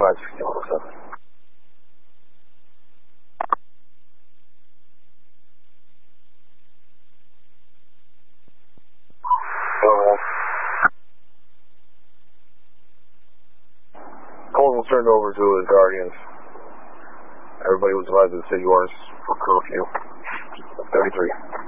56107. Calls was turned over to the Guardians. Everybody was advised to the city orders for curfew. 33.